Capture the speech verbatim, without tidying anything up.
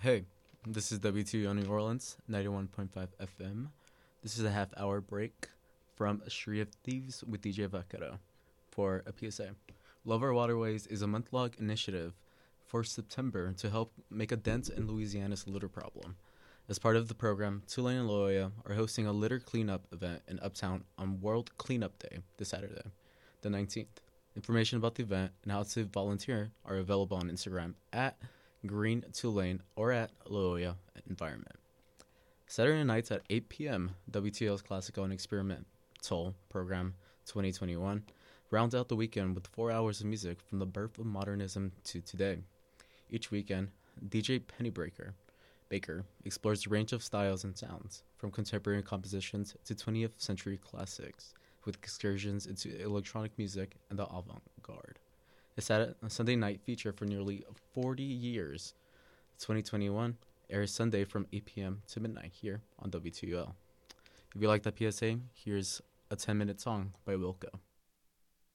Hey, this is W two O New Orleans, ninety-one point five F M. This is a half hour break from Street of Thieves with D J Vaquero for a P S A. Love Our Waterways is a month long initiative for September to help make a dent in Louisiana's litter problem. As part of the program, Tulane and Loyola are hosting a litter cleanup event in Uptown on World Cleanup Day this Saturday, the nineteenth. Information about the event and how to volunteer are available on Instagram at Green Tulane or at Loyola Environment. Saturday nights at eight p.m., W T L's Classical and Experimental Program twenty twenty-one rounds out the weekend with four hours of music from the birth of modernism to today. Each weekend, D J Pennybreaker Baker explores a range of styles and sounds, from contemporary compositions to twentieth century classics, with excursions into electronic music and the avant-garde. A, Saturday, a Sunday night feature for nearly forty years. twenty twenty-one airs Sunday from eight p.m. to midnight here on W two L. If you like that P S A, here's a ten-minute song by Wilco.